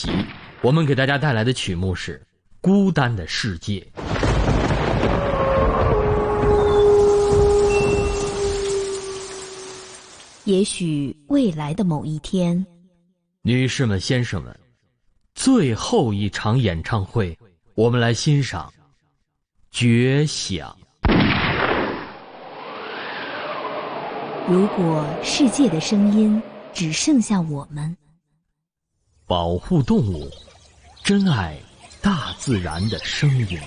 期，我们给大家带来的曲目是《孤单的世界》。 也许未来的某一天， 女士们、先生们，最后一场演唱会，我们来欣赏《绝响》。 如果世界的声音只剩下我们， 保护动物，珍爱大自然的声音。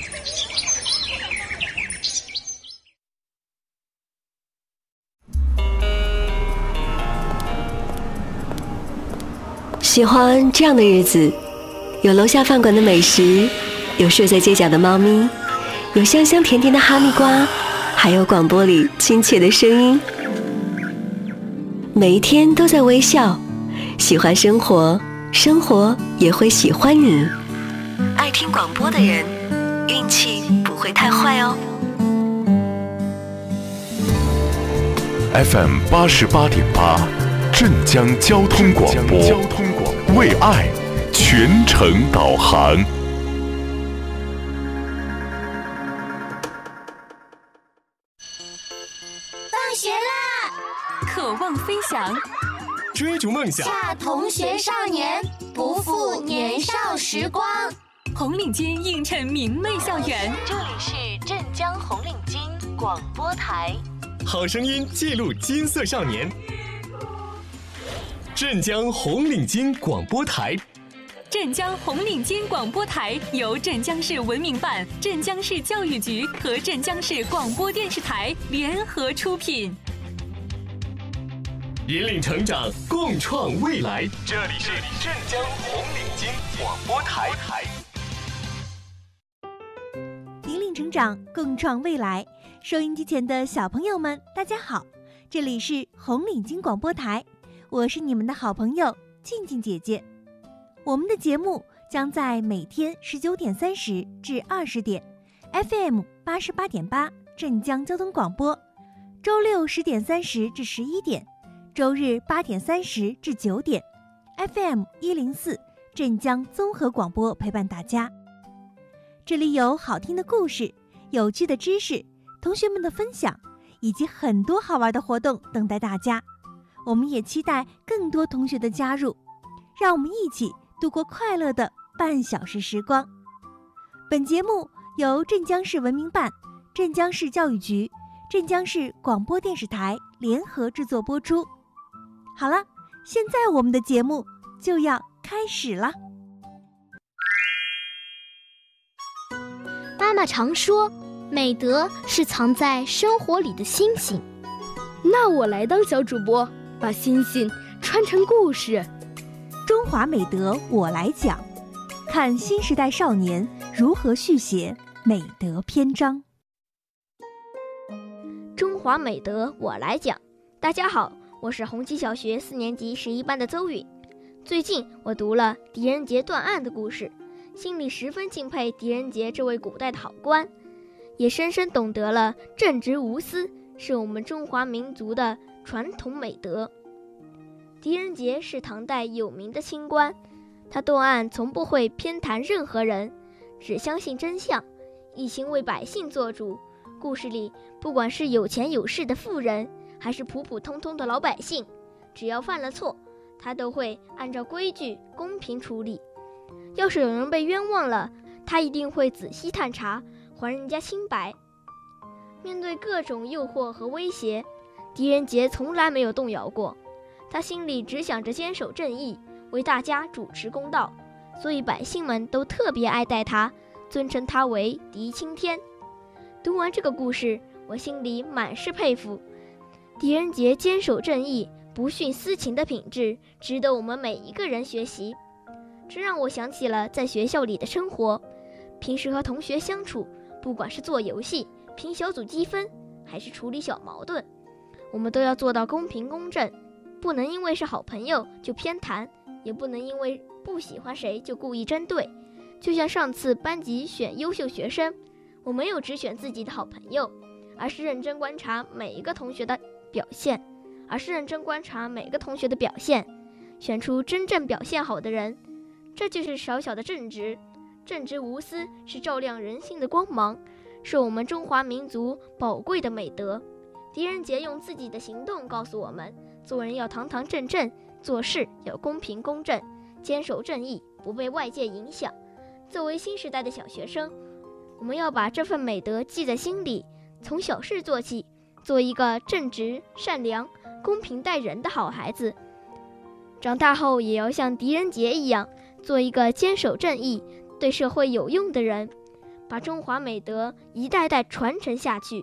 喜欢这样的日子，有楼下饭馆的美食，有睡在街角的猫咪，有香香甜甜的哈密瓜，还有广播里亲切的声音。每一天都在微笑，喜欢生活，生活也会喜欢你。爱听广播的人，运气不会太坏哦。 FM 88.8，镇江交通广播，为爱全程导航。 放学啦！ 渴望飞翔， 追逐梦想， 下同学少年，不负年少时光。 红领巾映衬明媚校园。 这里是镇江红领巾广播台， 好声音记录金色少年。镇江红领巾广播台。 镇江红领巾广播台由镇江市文明办、镇江市教育局和镇江市广播电视台联合出品， 引领成长，共创未来。这里是镇江红领巾广播台。 引领成长，共创未来。收音机前的小朋友们，大家好，这里是红领巾广播台，我是你们的好朋友静静姐姐。我们的节目将在每天19点30至20点 FM 88.8镇江交通广播，周六10点30至11点，周日8点30至9点 FM 104镇江综合广播陪伴大家。这里有好听的故事，有趣的知识，同学们的分享，以及很多好玩的活动等待大家。我们也期待更多同学的加入，让我们一起度过快乐的半小时时光。本节目由镇江市文明办、镇江市教育局、镇江市广播电视台联合制作播出。好了，现在我们的节目就要开始了。 妈妈常说，美德是藏在生活里的星星。 那我来当小主播，把星星穿成故事。 中华美德我来讲，看新时代少年如何续写美德篇章。 中华美德我来讲。大家好，我是红旗小学4年级11班的邹允。最近我读了狄仁杰断案的故事，心里十分敬佩狄仁杰这位古代的好官，也深深懂得了正直无私是我们中华民族的传统美德。狄仁杰是唐代有名的清官，他断案从不会偏袒任何人，只相信真相，一心为百姓做主。故事里不管是有钱有势的富人，还是普普通通的老百姓，只要犯了错，他都会按照规矩公平处理。要是有人被冤枉了，他一定会仔细探查，还人家清白。面对各种诱惑和威胁，狄仁杰从来没有动摇过，他心里只想着坚守正义，为大家主持公道，所以百姓们都特别爱戴他，尊称他为狄青天。读完这个故事，我心里满是佩服。狄仁杰坚守正义、不徇私情的品质，值得我们每一个人学习。这让我想起了在学校里的生活，平时和同学相处，不管是做游戏、评小组积分，还是处理小矛盾，我们都要做到公平公正，不能因为是好朋友就偏袒，也不能因为不喜欢谁就故意针对。就像上次班级选优秀学生，我没有只选自己的好朋友，而是认真观察每一个同学的表现，选出真正表现好的人。 这就是小小的正直。正直无私是照亮人心的光芒，是我们中华民族宝贵的美德。狄仁杰用自己的行动告诉我们，做人要堂堂正正，做事要公平公正，坚守正义，不被外界影响。作为新时代的小学生，我们要把这份美德记在心里，从小事做起，做一个正直、善良、公平待人的好孩子。长大后也要像狄仁杰一样，做一个坚守正义、对社会有用的人，把中华美德一代代传承下去。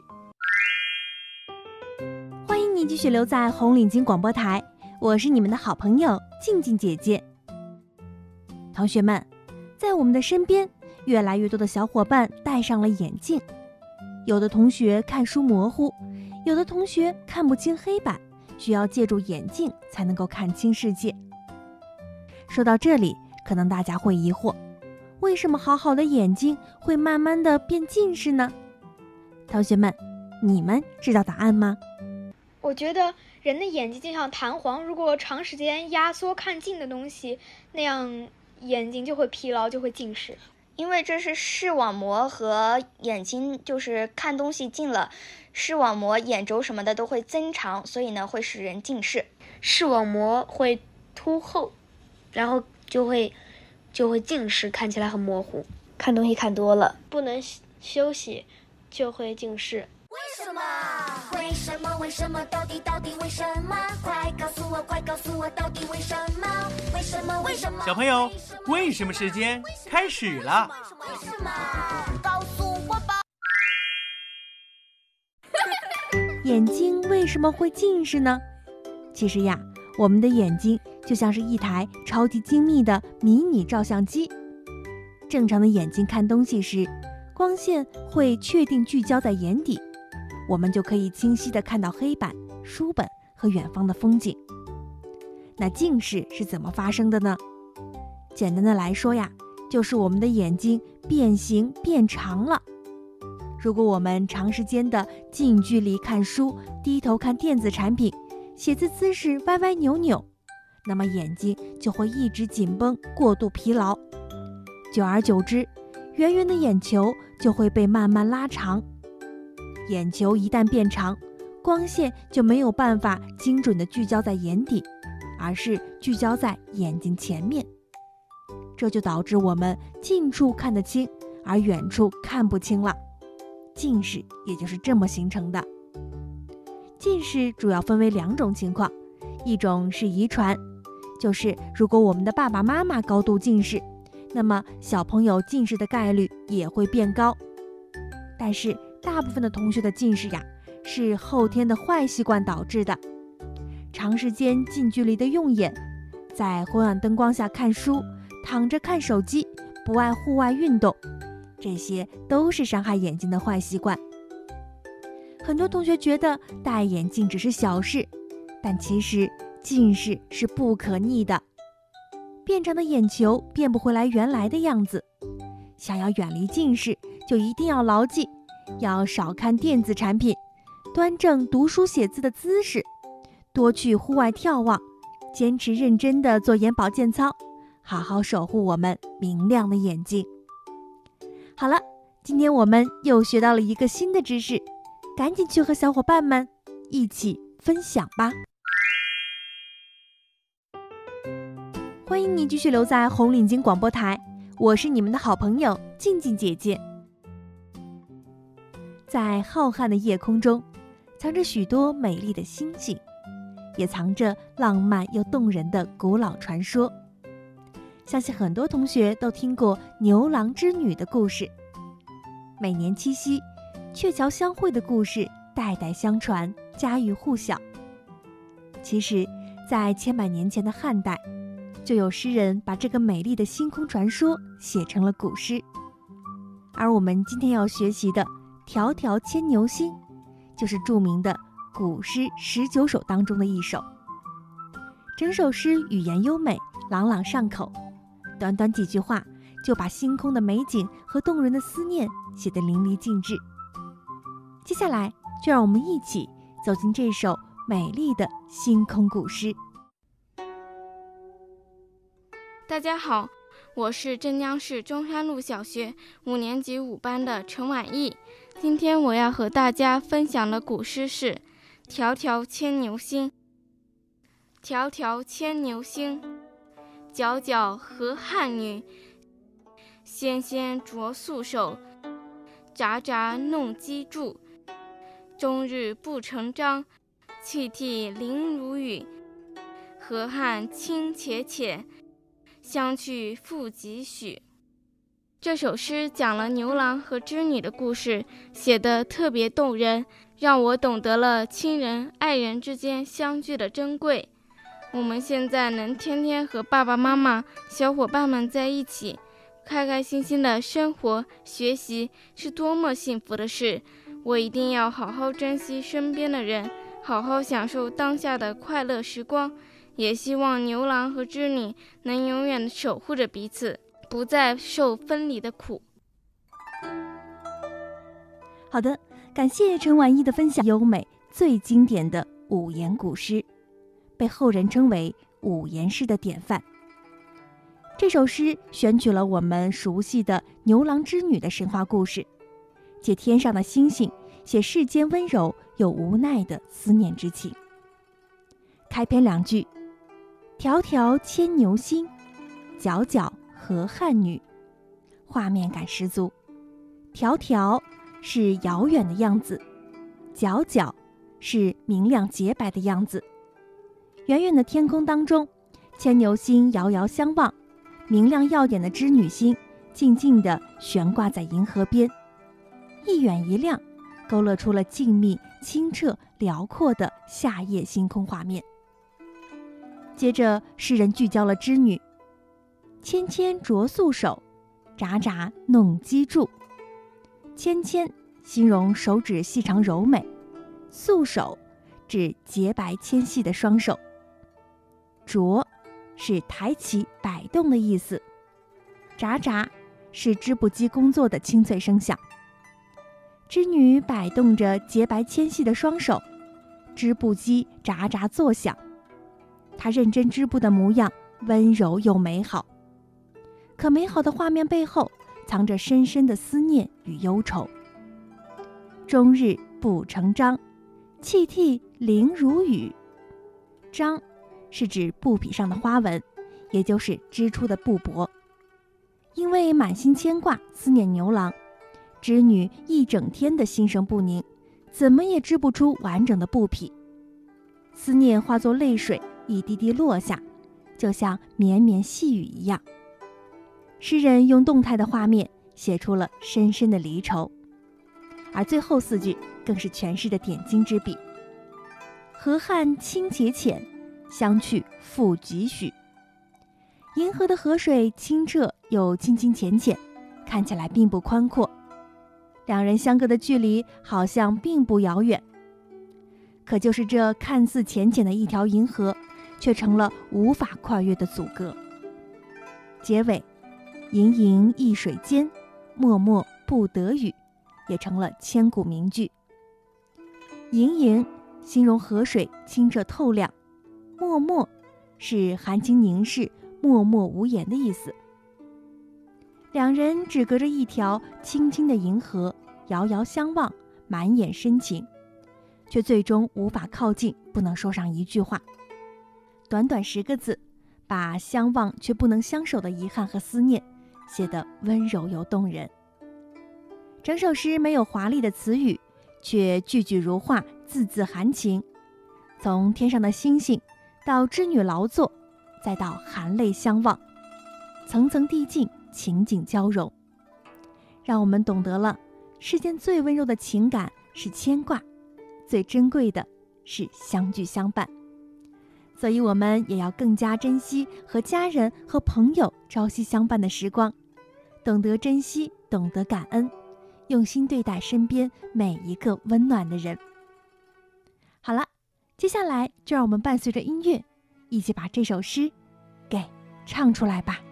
欢迎你继续留在红领巾广播台，我是你们的好朋友静静姐姐。同学们，在我们的身边，越来越多的小伙伴戴上了眼镜，有的同学看书模糊，有的同学看不清黑板，需要借助眼镜才能够看清世界。说到这里，可能大家会疑惑，为什么好好的眼睛会慢慢的变近视呢？同学们，你们知道答案吗？ 我觉得人的眼睛就像弹簧，如果长时间压缩看近的东西，那样眼睛就会疲劳，就会近视。 因为这是视网膜和眼睛，就是看东西近了，视网膜、眼轴什么的都会增长，所以呢会使人近视。 视网膜会凸厚，然后就会近视，看起来很模糊。 看东西看多了， 不能休息，就会近视。 为什么？为什么？为什么？到底为什么？快告诉我，快告诉我，到底为什么？为什么？为什么？ 小朋友，为什么时间开始了？ 为什么？告诉我吧。 眼睛为什么会近视呢？其实呀，我们的眼睛就像是一台超级精密的迷你照相机。正常的眼睛看东西时，光线会确定聚焦在眼底，我们就可以清晰地看到黑板、书本和远方的风景。那近视是怎么发生的呢？简单的来说呀，就是我们的眼睛变形变长了。如果我们长时间的近距离看书，低头看电子产品，写字姿势歪歪扭扭，那么眼睛就会一直紧绷，过度疲劳。久而久之，圆圆的眼球就会被慢慢拉长。眼球一旦变长，光线就没有办法精准地聚焦在眼底，而是聚焦在眼睛前面。这就导致我们近处看得清，而远处看不清了。近视也就是这么形成的。近视主要分为2种情况，一种是遗传，就是如果我们的爸爸妈妈高度近视，那么小朋友近视的概率也会变高。但是大部分的同学的近视呀，是后天的坏习惯导致的。长时间近距离的用眼，在昏暗灯光下看书，躺着看手机，不爱户外运动，这些都是伤害眼睛的坏习惯。很多同学觉得戴眼镜只是小事，但其实近视是不可逆的。变长的眼球变不回来原来的样子。想要远离近视，就一定要牢记，要少看电子产品，端正读书写字的姿势，多去户外眺望，坚持认真的做眼保健操，好好守护我们明亮的眼睛。好了，今天我们又学到了一个新的知识，赶紧去和小伙伴们一起分享吧。欢迎你继续留在红领巾广播台，我是你们的好朋友静静姐姐。在浩瀚的夜空中，藏着许多美丽的星星，也藏着浪漫又动人的古老传说。相信很多同学都听过牛郎织女的故事。每年七夕，鹊桥相会的故事代代相传，家喻户晓。其实，在千百年前的汉代，就有诗人把这个美丽的星空传说写成了古诗。而我们今天要学习的《迢迢牵牛星》，就是著名的古诗19首当中的一首。整首诗语言优美，朗朗上口，短短几句话就把星空的美景和动人的思念写得淋漓尽致。接下来就让我们一起走进这首美丽的星空古诗。 大家好， 我是镇江市中山路小学5年级5班的陈婉艺。今天我要和大家分享的古诗是《迢迢牵牛星》。迢迢牵牛星，皎皎河汉女。纤纤擢素手，札札弄机杼。终日不成章，泣涕零如雨。河汉清且浅，相去复几许。这首诗讲了牛郎和织女的故事，写得特别动人，让我懂得了亲人爱人之间相聚的珍贵。我们现在能天天和爸爸妈妈、小伙伴们在一起，开开心心的生活学习，是多么幸福的事。我一定要好好珍惜身边的人，好好享受当下的快乐时光。也希望牛郎和织女能永远守护着彼此，不再受分离的苦。 好的，感谢陈婉艺的分享。优美最经典的五言古诗，被后人称为五言诗的典范。这首诗选取了我们熟悉的牛郎织女的神话故事，借天上的星星写世间温柔又无奈的思念之情。开篇2句，迢迢牵牛星，皎皎河汉女，画面感十足。迢迢是遥远的样子，皎皎是明亮洁白的样子。远远的天空当中，牵牛星遥遥相望，明亮耀眼的织女星静静地悬挂在银河边，一远一亮，勾勒出了静谧、清澈、辽阔的夏夜星空画面。接着诗人聚焦了织女，纤纤擢素手，札札弄机杼。纤纤形容手指细长柔美，素手指洁白纤细的双手，擢是抬起摆动的意思，札札是织布机工作的清脆声响。织女摆动着洁白纤细的双手，织布机札札作响。她认真织布的模样温柔又美好，可美好的画面背后藏着深深的思念与忧愁。终日不成章，泣涕零如雨。章是指布匹上的花纹，也就是织出的布帛。因为满心牵挂思念牛郎，织女一整天的心神不宁，怎么也织不出完整的布匹。思念化作泪水一滴滴落下，就像绵绵细雨一样。诗人用动态的画面写出了深深的离愁，而最后4句更是诠释的点睛之笔。河汉清且浅，相去复几许。银河的河水清澈又清清浅浅，看起来并不宽阔，两人相隔的距离好像并不遥远。可就是这看似浅浅的一条银河，却成了无法跨越的阻隔。结尾，盈盈一水间，脉脉不得语，也成了千古名句。盈盈形容河水清澈透亮，脉脉是含情凝视、默默无言的意思。两人只隔着一条清清的银河，遥遥相望，满眼深情，却最终无法靠近，不能说上一句话。短短10个字，把相望却不能相守的遗憾和思念写得温柔又动人。整首诗没有华丽的词语，却句句如画，字字含情。从天上的星星到织女劳作，再到含泪相望，层层递进，情景交融，让我们懂得了世间最温柔的情感是牵挂，最珍贵的是相聚相伴。所以我们也要更加珍惜和家人和朋友朝夕相伴的时光，懂得珍惜，懂得感恩，用心对待身边每一个温暖的人。好了，接下来就让我们伴随着音乐，一起把这首诗给唱出来吧。